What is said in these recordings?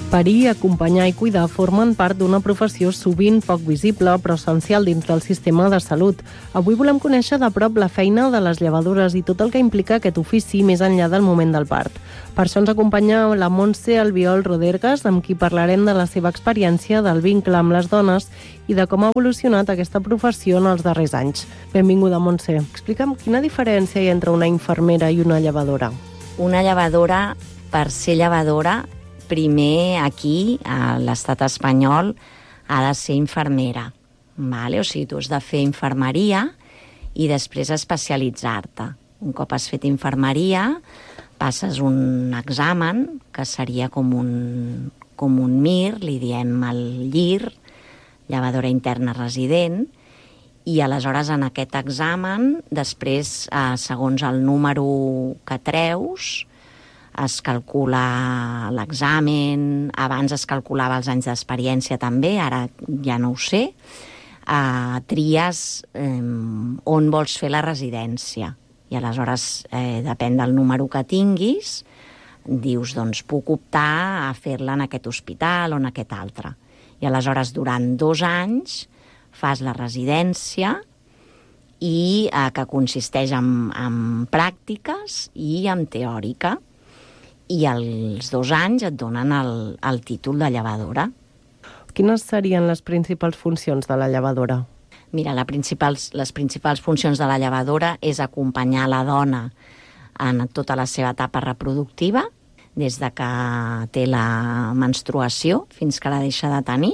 Parir, acompanyar i cuidar formen part d'una professió sovint poc visible però essencial dins del sistema de salut. Avui volem conèixer de prop la feina de les llevadores i tot el que implica aquest ofici més enllà del moment del part. Per això ens acompanya la Montse Albiol Rodergas, amb qui parlarem de la seva experiència, del vincle amb les dones i de com ha evolucionat aquesta professió en els darrers anys. Benvinguda, Montse. Explica'm quina diferència hi ha entre una infermera i una llevadora. Una llevadora, per ser llevadora, primer aquí, a l'estat espanyol, ha de ser infermera. Vale? O sigui, tu has de fer infermeria i després especialitzar-te. Un cop has fet infermeria, passes un examen, que seria com un MIR, li diem el LLIR, llevadora interna resident, i aleshores en aquest examen, després, segons el número que treus, es calcula l'examen, abans es calculava els anys d'experiència també, ara ja no ho sé, tries on vols fer la residència. I aleshores, depèn del número que tinguis, dius, doncs, puc optar a fer-la en aquest hospital o en aquest altre. I aleshores, durant 2 anys, fas la residència i que consisteix en pràctiques i en teòrica. I als 2 anys et donen el títol de llevadora. Quines serien les principals funcions de la llevadora? Mira, les principals funcions de la llevadora és acompanyar la dona en tota la seva etapa reproductiva, des de que té la menstruació fins que la deixa de tenir,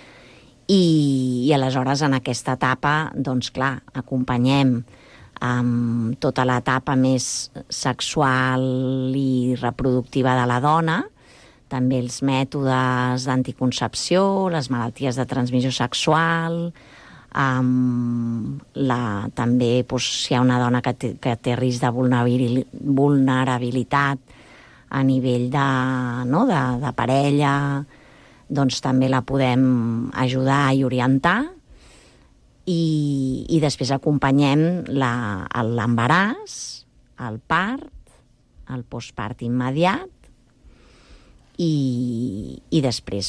i aleshores en aquesta etapa, doncs clar, acompanyem amb tota l'etapa més sexual i reproductiva de la dona, també els mètodes d'anticoncepció, les malalties de transmissió sexual, també si hi ha una dona que té risc de vulnerabilitat a nivell de parella, doncs també la podem ajudar i orientar. I després acompanyem l'embaràs, el part, el postpart immediat i després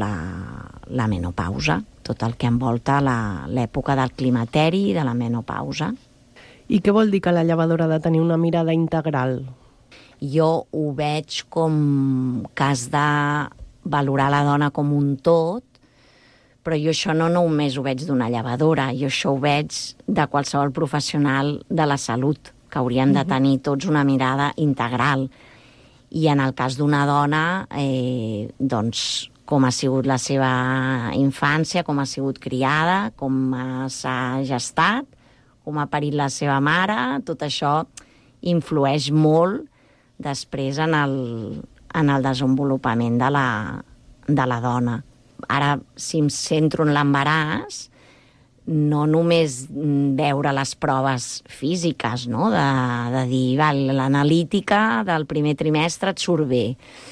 la menopausa, tot el que envolta l'època del climateri i de la menopausa. I què vol dir que la llevadora ha de tenir una mirada integral? Jo ho veig com que has de valorar la dona com un tot, però jo això no només ho veig d'una llevadora, jo això ho veig de qualsevol professional de la salut, que hauríem de tenir tots una mirada integral. I en el cas d'una dona, doncs, com ha sigut la seva infància, com ha sigut criada, com s'ha gestat, com ha parit la seva mare, tot això influeix molt després en el desenvolupament de la dona. Ara, si em centro en l'embaràs, no només veure les proves físiques, no? de dir, l'analítica del primer trimestre et surt bé.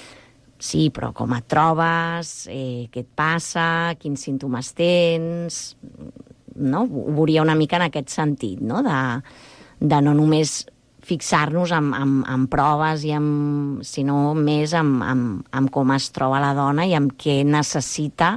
Sí, però com et trobes, què et passa, quins símptomes tens, no? Ho veuria una mica en aquest sentit, no? De no només fixar-nos en proves, sinó més en com es troba la dona i en què necessita,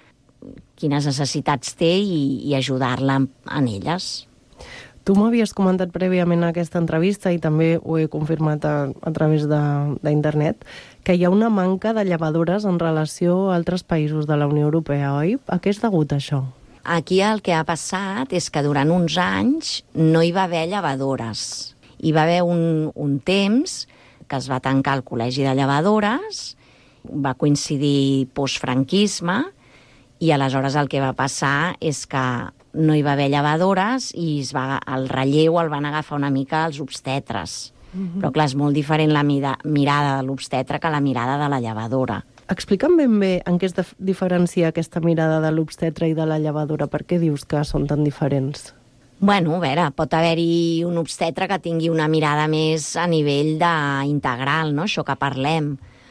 quines necessitats té i ajudar-la en elles. Tu m'havies comentat prèviament a aquesta entrevista i també ho he confirmat a través d'internet, que hi ha una manca de llevadores en relació a altres països de la Unió Europea, oi? A què és degut això? Aquí el que ha passat és que durant uns anys no hi va haver llevadores. Hi va haver un temps que es va tancar el col·legi de llevadores, va coincidir postfranquisme, i aleshores el que va passar és que no hi va haver llevadores i el relleu el van agafar una mica els obstetres. Però clar, és molt diferent la mirada de l'obstetre que la mirada de la llevadora. Explica'm ben bé en què es diferencia aquesta mirada de l'obstetre i de la llevadora. Per què dius que són tan diferents? Bueno, a veure, pot haver-hi un obstetre que tingui una mirada més a nivell integral, no? Això que parlem.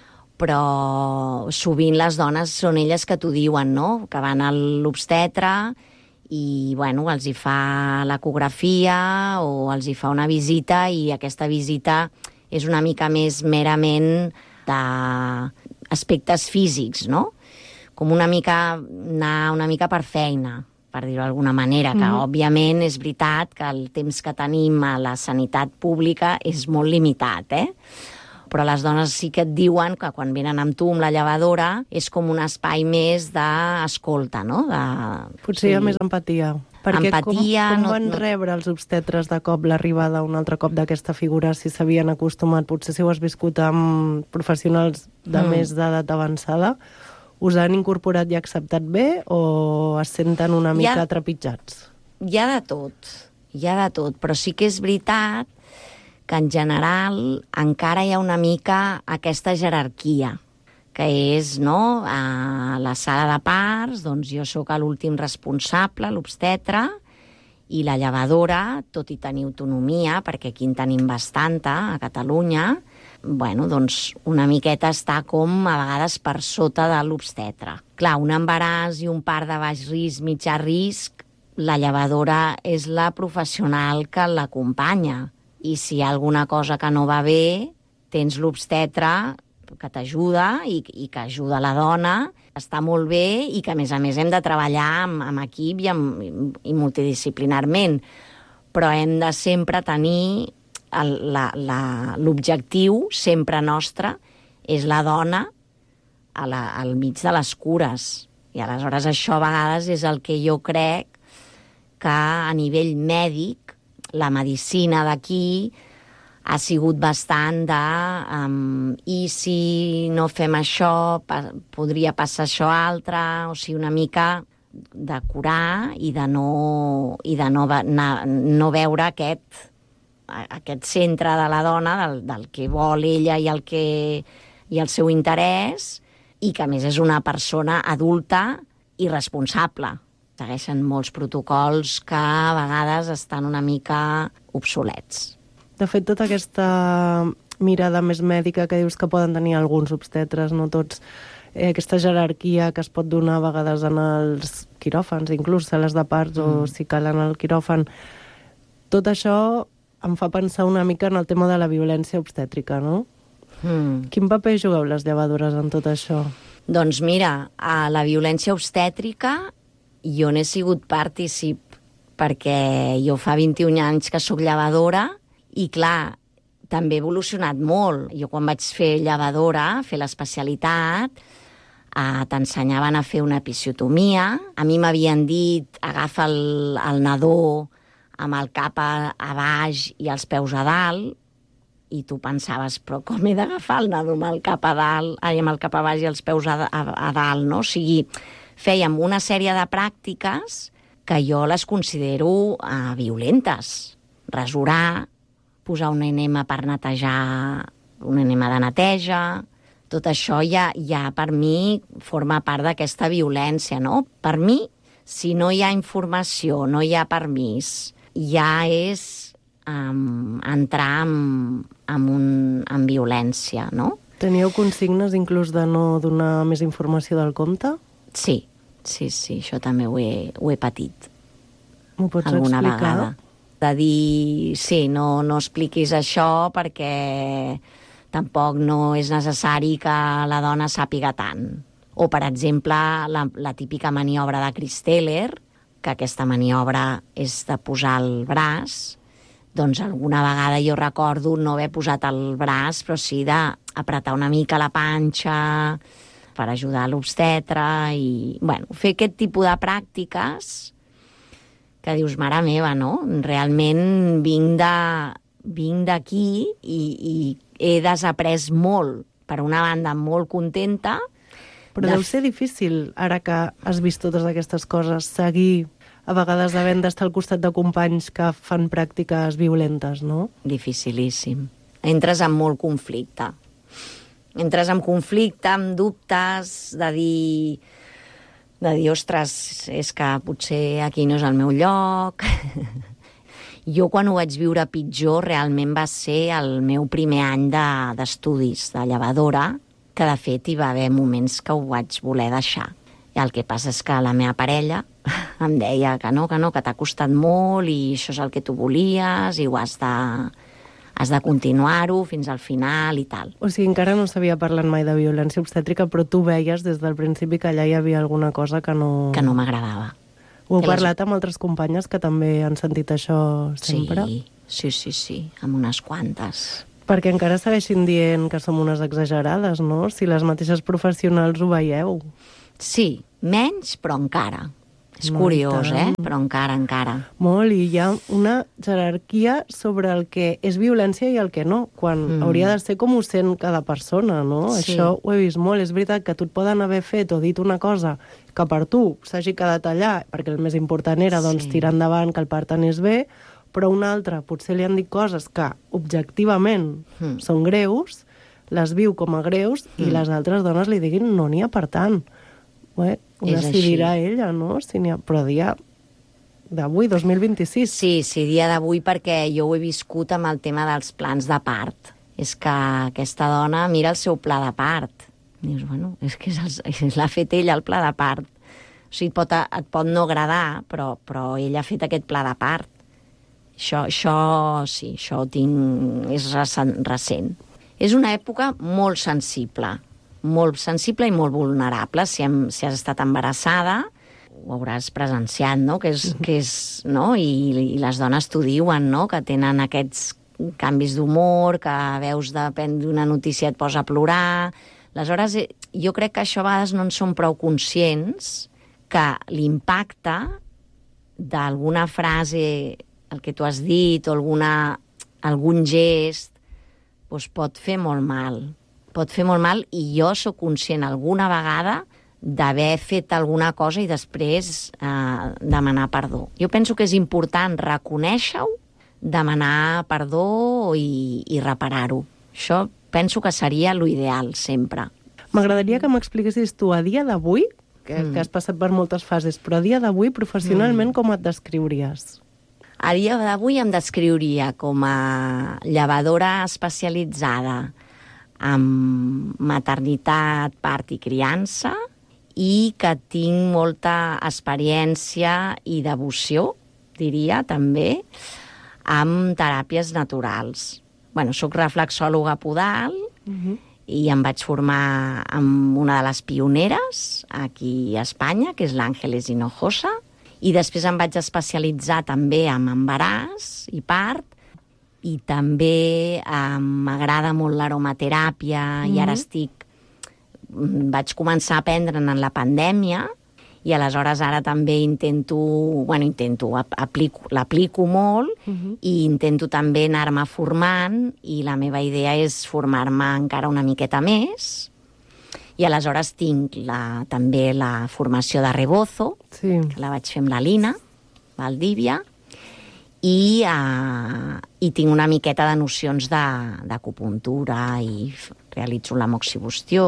Però sovint les dones són elles que t'ho diuen, no? Que van a l'obstetre i, bueno, els hi fa l'ecografia o els hi fa una visita i aquesta visita és una mica més merament d'aspectes físics, no? Com una mica anar una mica per feina, per dir-ho d'alguna manera, que òbviament és veritat que el temps que tenim a la sanitat pública és molt limitat, Però les dones sí que et diuen que quan venen amb tu, amb la llevadora, és com un espai més d'escolta, no? Potser hi ha més empatia. Perquè Empatia, com van rebre els obstetres de cop l'arribada un altre cop d'aquesta figura, si s'havien acostumat, potser si ho has viscut amb professionals de més d'edat avançada, us han incorporat i acceptat bé o es senten una mica trepitjats? Hi ha de tot, però sí que és veritat que en general encara hi ha una mica aquesta jerarquia, que és, no?, a la sala de parts, doncs jo sóc l'últim responsable, l'obstetre, i la llevadora, tot i tenir autonomia, perquè aquí en tenim bastanta, a Catalunya, bueno, doncs una miqueta està com a vegades per sota de l'obstetre. Clar, un embaràs i un part de baix risc, mitjà risc, la llevadora és la professional que l'acompanya. I si hi ha alguna cosa que no va bé, tens l'obstetre que t'ajuda i que ajuda la dona, està molt bé i que, a més hem de treballar amb equip i multidisciplinarment. Però hem de sempre tenir l'objectiu, sempre nostre, és la dona al mig de les cures. I aleshores això a vegades és el que jo crec que a nivell mèdic la medicina d'aquí ha sigut bastant i si no fem això, podria passar això altre, o sigui, una mica de curar i de no veure aquest centre de la dona, del que vol ella i el seu interès, i que a més és una persona adulta i responsable. Segueixen molts protocols que a vegades estan una mica obsolets. De fet, tota aquesta mirada més mèdica que dius que poden tenir alguns obstetres, no tots, aquesta jerarquia que es pot donar a vegades en els quiròfans, inclús sales de parts o si cal en el quiròfan, tot això em fa pensar una mica en el tema de la violència obstètrica, no? Quin paper jugueu les llevadores en tot això? Doncs mira, a la violència obstètrica jo n'he sigut partícip, perquè jo fa 21 anys que sóc llevadora i, clar, també he evolucionat molt. Jo quan vaig fer llevadora, fer l'especialitat, t'ensenyaven a fer una episiotomia. A mi m'havien dit, agafa el nadó amb el cap a baix i els peus a dalt, i tu pensaves, però com he d'agafar el nadó amb el cap a dalt, amb el cap a baix i els peus a dalt, no? O sigui, fèiem una sèrie de pràctiques que jo les considero violentes. Rasurar, posar un enema per netejar, un enema de neteja, tot això ja per mi forma part d'aquesta violència, no? Per mi, si no hi ha informació, no hi ha permís, ja és entrar en violència, no? Teníeu consignes inclús de no donar més informació del compte? Sí, això també ho he patit. M'ho pots alguna explicar? Vegada. De dir, sí, no expliquis això perquè tampoc no és necessari que la dona sàpiga tant. O, per exemple, la típica maniobra de Christeller, que aquesta maniobra és de posar el braç, doncs alguna vegada jo recordo no haver posat el braç, però sí d'apretar una mica la panxa per ajudar l'obstetre i, bueno, fer aquest tipus de pràctiques que dius, mare meva, no? Realment vinc d'aquí i he desaprès molt. Per una banda, molt contenta. Però deu ser difícil, ara que has vist totes aquestes coses, seguir a vegades havent d'estar al costat de companys que fan pràctiques violentes, no? Dificilíssim. Entres en molt conflicte. Entres en conflicte, amb dubtes, de dir, ostres, és que potser aquí no és el meu lloc. Jo quan ho vaig viure pitjor realment va ser el meu primer any d'estudis de llevadora, que de fet hi va haver moments que ho vaig voler deixar. I el que passa és que la meva parella em deia que no, que t'ha costat molt i això és el que tu volies i ho has has de continuar-ho fins al final i tal. O sigui, encara no s'havia parlat mai de violència obstètrica, però tu veies des del principi que allà hi havia alguna cosa que no... Que no m'agradava. Ho heu parlat amb altres companyes que també han sentit això sempre? Sí, amb unes quantes. Perquè encara segueixin dient que som unes exagerades, no? Si les mateixes professionals ho veieu. Sí, menys, però encara. És curiós, però encara. Molt, i hi ha una jerarquia sobre el que és violència i el que no, quan hauria de ser com ho sent cada persona, no? Sí. Això ho he vist molt. És veritat que tu et poden haver fet o dit una cosa que per tu s'hagi quedat allà, perquè el més important era tirar endavant, que el part anés bé, però una altra potser li han dit coses que objectivament són greus, les viu com a greus, i les altres dones li diguin no n'hi ha per tant. Ho decidirà ella, no? Si però dia d'avui, 2026. Sí, dia d'avui, perquè jo ho he viscut amb el tema dels plans de part. És que aquesta dona mira el seu pla de part. Dius, bueno, és que l'ha fet ella, el pla de part. O sigui, et pot no agradar, però ella ha fet aquest pla de part. Això ho tinc... és recent. És una època molt sensible i molt vulnerable. Si has estat embarassada, ho hauràs presenciat, no? Que és, no? I les dones t'ho diuen, no? Que tenen aquests canvis d'humor, que veus d'una notícia et posa a plorar. Aleshores, jo crec que això a vegades no en som prou conscients, que l'impacte d'alguna frase, el que tu has dit, o algun gest, doncs pot fer molt mal. Pot fer molt mal, i jo sóc conscient alguna vegada d'haver fet alguna cosa i després demanar perdó. Jo penso que és important reconèixer-ho, demanar perdó i reparar-ho. Això penso que seria l'ideal sempre. M'agradaria que m'expliquessis tu a dia d'avui, que has passat per moltes fases, però a dia d'avui professionalment com et descriuries? A dia d'avui em descriuria com a llevadora especialitzada amb maternitat, part i criança, i que tinc molta experiència i devoció, diria, també, amb teràpies naturals. Soc reflexòloga podal i em vaig formar amb una de les pioneres aquí a Espanya, que és l'Àngeles Hinojosa, i després em vaig especialitzar també en embaràs i part, i també m'agrada molt l'aromateràpia, i ara vaig començar a aprendre'n en la pandèmia, i aleshores ara també l'aplico molt, i intento també anar-me formant, i la meva idea és formar-me encara una miqueta més, i aleshores tinc també la formació de rebozo, que la vaig fer amb la Lina Valdívia, i tinc una miqueta de nocions d'acupuntura i realitzo la moxibustió.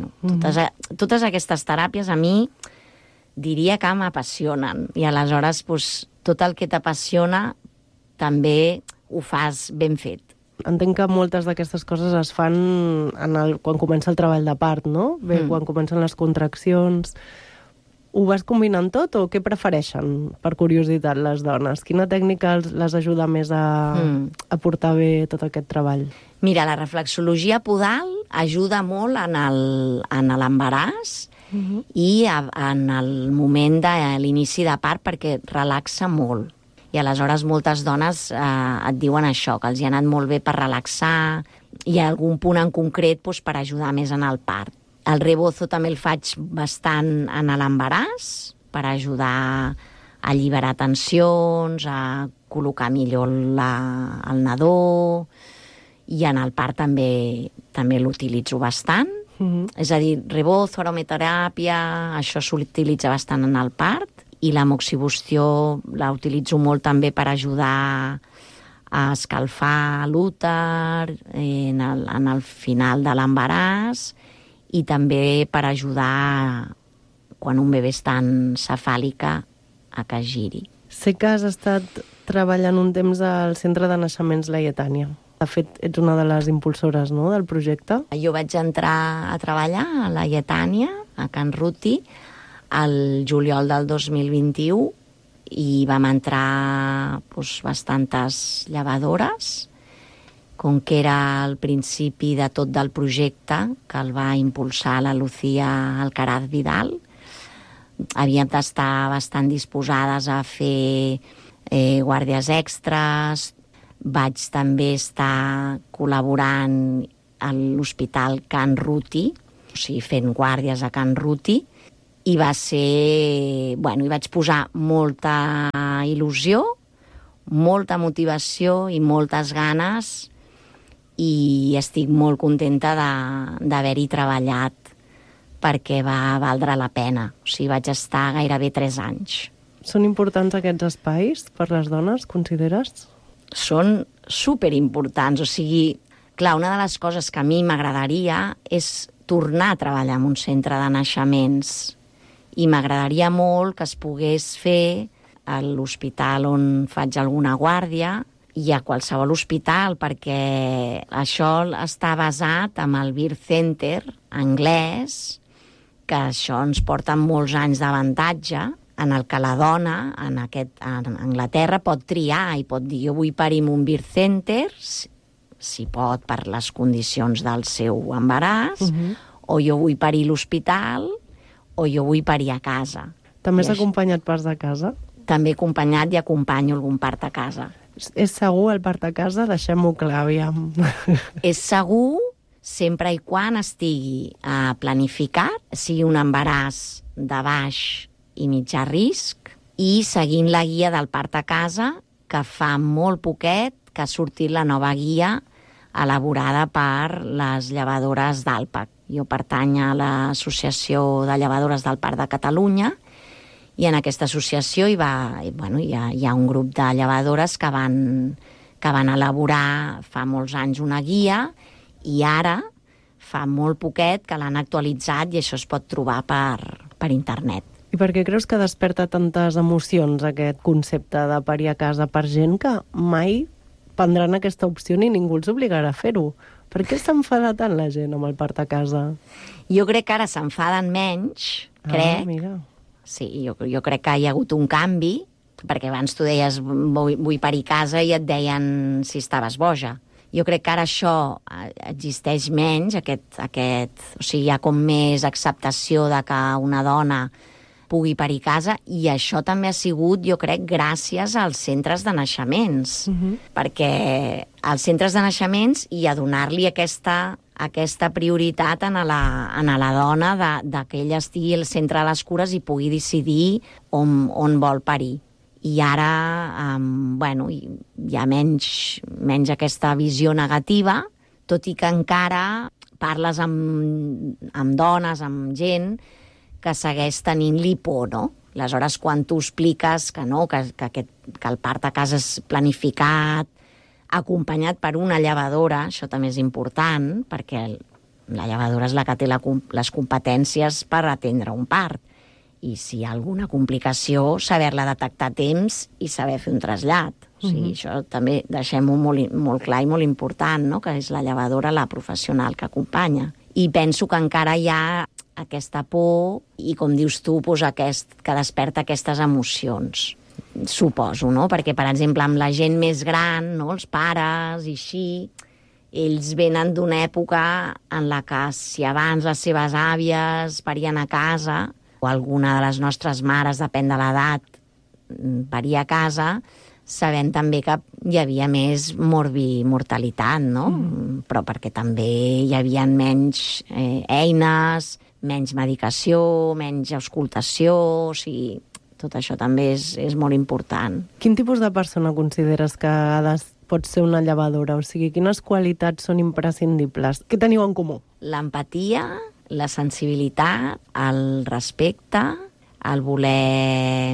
Totes aquestes teràpies a mi diria que m'apassionen, i aleshores tot el que t'apassiona també ho fas ben fet. Entenc que moltes d'aquestes coses es fan quan comença el treball de part, no? Quan comencen les contraccions. Ho vas combinant tot o què prefereixen, per curiositat, les dones? Quina tècnica les ajuda més a portar bé tot aquest treball? Mira, la reflexologia podal ajuda molt en l'embaràs i en el moment de l'inici de part, perquè relaxa molt. I aleshores moltes dones et diuen això, que els hi ha anat molt bé per relaxar, i hi ha algun punt en concret per ajudar més en el part. El rebozo també el faig bastant en l'embaràs, per ajudar a alliberar tensions, a col·locar millor el nadó, i en el part també l'utilitzo bastant. És a dir, rebozo, aromateràpia, això s'utilitza bastant en el part, i la moxibustió la utilitzo molt també per ajudar a escalfar l'úter en el final de l'embaràs, i també per ajudar quan un bebè està en cefàlica a que giri. Sé que has estat treballant un temps al Centre de Naixements Laietània. De fet, ets una de les impulsores, no?, del projecte. Jo vaig entrar a treballar a Laietània, a Can Ruti, al juliol del 2021, i vam entrar bastantes llevadores, com que era el principi de tot del projecte, que el va impulsar la Lucía Alcaraz Vidal, havíem d'estar bastant disposades a fer guàrdies extras. Vaig també estar col·laborant a l'Hospital Can Ruti, o sigui, fent guàrdies a Can Ruti, i va ser... Bueno, hi vaig posar molta il·lusió, molta motivació i moltes ganes, i estic molt contenta d'haver-hi treballat perquè va valdre la pena. O sigui, vaig estar gairebé 3 anys. Són importants aquests espais per les dones, consideres? Són superimportants. O sigui, clar, una de les coses que a mi m'agradaria és tornar a treballar en un centre de naixements. I m'agradaria molt que es pogués fer a l'hospital on faig alguna guàrdia i a qualsevol hospital, perquè això està basat en el Birth Center anglès, que això ens porta molts anys d'avantatge, en el que la dona en Anglaterra pot triar i pot dir jo vull parir en un Birth Center, si pot per les condicions del seu embaràs, o jo vull parir a l'hospital, o jo vull parir a casa. També has acompanyat parts de casa? També he acompanyat i acompanyo algun part a casa. És segur el part a casa? Deixem-ho clar, aviam. És segur sempre i quan estigui planificat, sigui un embaràs de baix i mitjà risc, i seguint la guia del part a casa, que fa molt poquet que ha sortit la nova guia elaborada per les llevadores d'Alpac. Jo pertany a l'Associació de Llevadores del Parc de Catalunya, i en aquesta associació hi ha un grup de llevadores que van elaborar fa molts anys una guia, i ara fa molt poquet que l'han actualitzat i això es pot trobar per internet. I per què creus que desperta tantes emocions aquest concepte de parir a casa per gent que mai prendran aquesta opció ni ningú els obligarà a fer-ho? Per què s'enfada tant la gent amb el part a casa? Jo crec que ara s'enfaden menys, crec. Mira. Sí, jo crec que hi ha hagut un canvi, perquè abans tu deies vull parir a casa i et deien si estaves boja. Jo crec que ara això existeix menys, o sigui, hi ha com més acceptació de que una dona pugui parir a casa, i això també ha sigut, jo crec, gràcies als centres de naixements, perquè als centres de naixements i a donar-li aquesta prioritat a la dona de que ella estigui al centre de les cures i pugui decidir on vol parir. I ara, hi ha menys aquesta visió negativa, tot i que encara parles amb dones, amb gent que segueix tenint-li por, no? Aleshores, quan tu expliques que no, que el part a casa és planificat, acompanyat per una llevadora, això també és important, perquè la llevadora és la que té les competències per atendre un part. I si hi ha alguna complicació, saber-la detectar a temps i saber fer un trasllat. O sigui, això també deixem-ho molt clar i molt important, no? Que és la llevadora la professional que acompanya. I penso que encara hi ha aquesta por i, com dius tu, que desperta aquestes emocions. Suposo, no? Perquè, per exemple, amb la gent més gran, no? Els pares i així, ells venen d'una època en la que si abans les seves àvies parien a casa, o alguna de les nostres mares, depèn de l'edat, paria a casa, sabem també que hi havia més mortalitat, no? Però perquè també hi havia menys eines, menys medicació, menys auscultació, o sigui, tot això també és molt important. Quin tipus de persona consideres que pot ser una llevadora? O sigui, quines qualitats són imprescindibles? Què teniu en comú? L'empatia, la sensibilitat, el respecte, el voler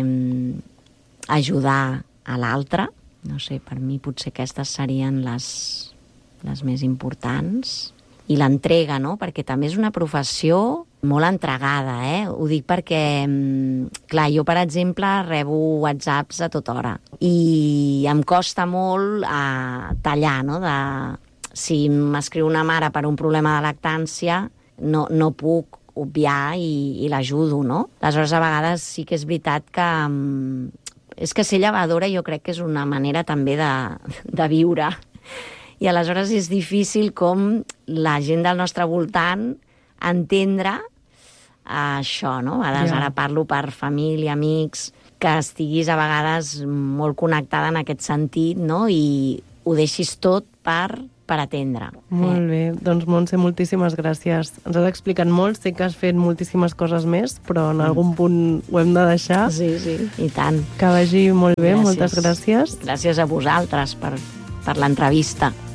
ajudar a l'altre. No sé, per mi potser aquestes serien les més importants. I l'entrega, no? Perquè també és una professió molt entregada, Ho dic perquè, clar, jo, per exemple, rebo whatsapps a tota hora. I em costa molt tallar, no? Si m'escriu una mare per un problema de lactància, no puc obviar i l'ajudo, no? Aleshores, a vegades sí que és veritat que... És que ser llevadora jo crec que és una manera també de viure. I aleshores és difícil com la gent del nostre voltant entendre això, no? A vegades ara parlo per família, amics, que estiguis a vegades molt connectada en aquest sentit, no? I ho deixis tot per atendre. Molt bé. Doncs, Montse, moltíssimes gràcies. Ens has explicat molt, sé que has fet moltíssimes coses més, però en algun punt ho hem de deixar. Sí, i tant. Que vagi molt bé, moltes gràcies. Gràcies a vosaltres per l'entrevista.